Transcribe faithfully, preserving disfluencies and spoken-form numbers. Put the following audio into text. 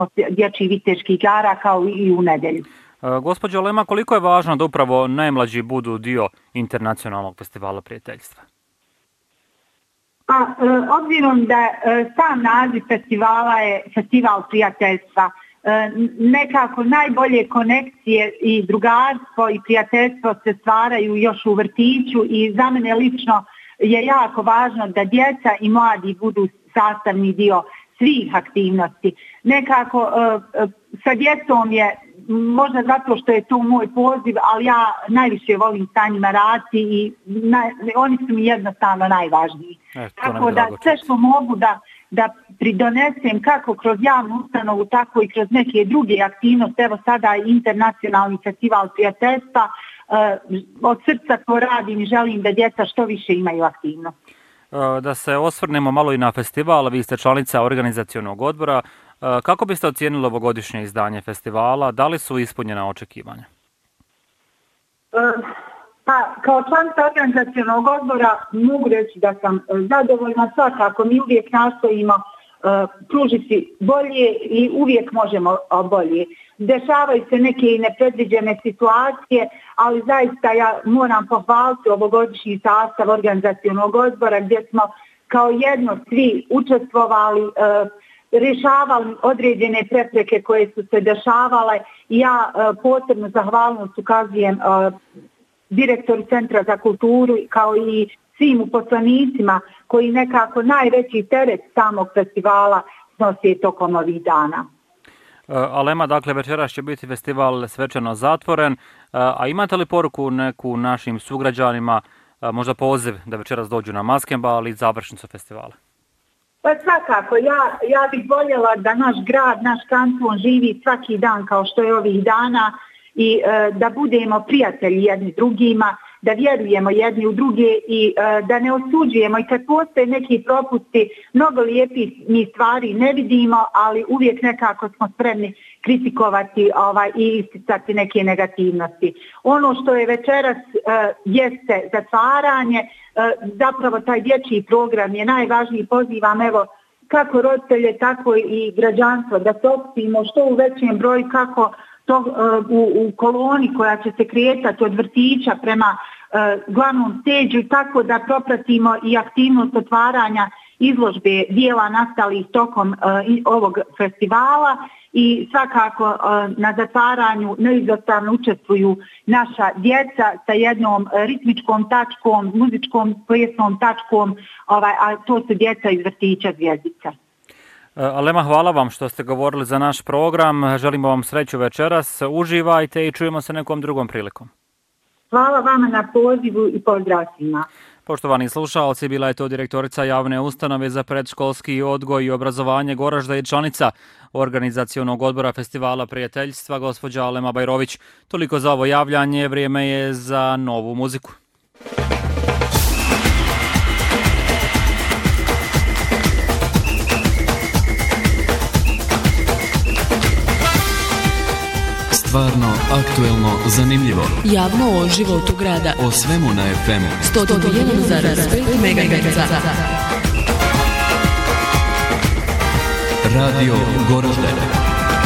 dječjih viteških igara kao i u nedjelju. E, gospođo Alema, koliko je važno da upravo najmlađi budu dio internacionalnog festivala prijateljstva? Pa, e, obzirom da e, sam naziv festivala je Festival prijateljstva, e, nekako najbolje konekcije i drugarstvo i prijateljstvo se stvaraju još u vrtiću i za mene lično je jako važno da djeca i mladi budu sastavni dio svih aktivnosti. Nekako e, sa djecom je, možda zato što je to moj poziv, ali ja najviše volim sa njima raditi i na, oni su mi jednostavno najvažniji. E, tako da sve što mogu da, da pridonesem kako kroz javnu ustanovu, tako i kroz neke druge aktivnosti, evo sada internacionalni festival prijateljstva, e, od srca to radim i želim da djeca što više imaju aktivnosti. Da se osvrnemo malo i na festival, vi ste članica organizacionog odbora. Kako biste ocijenili ovogodišnje izdanje festivala? Da li su ispunjena očekivanja? Pa, kao članica organizacionog odbora mogu reći da sam zadovoljna, svakako mi uvijek nastojimo pružiti bolje i uvijek možemo bolje. Dešavaju se neke i nepredviđene situacije, ali zaista ja moram pohvaliti ovogodišnji sastav organizacionog odbora gdje smo kao jedno svi učestvovali, e, rješavali određene prepreke koje su se dešavale i ja e, posebno zahvalnost ukazujem e, direktoru Centra za kulturu kao i svim uposlenicima koji nekako najveći teret samog festivala snosi tokom ovih dana. Alema, dakle, večeras će biti festival svečano zatvoren, a imate li poruku neku našim sugrađanima, možda poziv da večeras dođu na Maskenbal i završnicu festivala? Pa svakako, ja, ja bih voljela da naš grad, naš kanton živi svaki dan kao što je ovih dana i e, da budemo prijatelji jedni drugima, da vjerujemo jedni u druge i e, da ne osuđujemo i kad postoje neki propusti, mnogo lijepih mi stvari ne vidimo, ali uvijek nekako smo spremni kritikovati ovaj, i isticati neke negativnosti. Ono što je večeras e, jeste zatvaranje, e, zapravo taj dječji program je najvažniji, pozivam evo kako roditelje, tako i građanstvo da se okupimo što u većem broju kako to u, u koloni koja će se kretati od vrtića prema uh, glavnom steđu, tako da propratimo i aktivnost otvaranja izložbe dijela nastalih tokom uh, ovog festivala i svakako uh, na zatvaranju neizostavno učestvuju naša djeca sa jednom ritmičkom tačkom, muzičkom plesnom tačkom, ovaj, a to su djeca iz vrtića Zvjezdica. Alema, hvala vam što ste govorili za naš program. Želimo vam sreću večeras. Uživajte i čujemo se nekom drugom prilikom. Hvala vama na pozivu i pozdrav svima. Poštovani slušalci, bila je to direktorica javne ustanove za predškolski odgoj i obrazovanje Goražda i članica organizacionog odbora festivala prijateljstva, gospođa Alema Bajrović. Toliko za ovo javljanje, vrijeme je za novu muziku. Stvarno, aktuelno, zanimljivo. Javno o životu grada. O svemu na ef emu. sto jedan zarez pet megaherca. Radio Goražde.